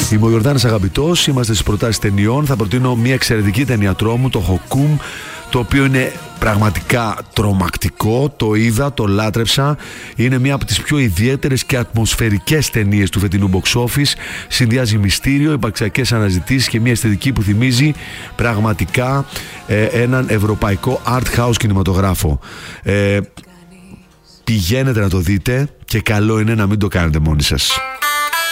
Είμαι ο Γιορδάνης Αγαπητός, είμαστε στις προτάσεις ταινιών. Θα προτείνω μια εξαιρετική ταινία τρόμου, το Hokum, το οποίο είναι πραγματικά τρομακτικό. Το είδα, το λάτρεψα. Είναι μια από τις πιο ιδιαίτερες και ατμοσφαιρικές ταινίες του φετινού box office. Συνδυάζει μυστήριο, υπαρξιακές αναζητήσεις και μια αισθητική που θυμίζει πραγματικά έναν ευρωπαϊκό art house κινηματογράφο. Πηγαίνετε να το δείτε και καλό είναι να μην το κάνετε μόνοι σας.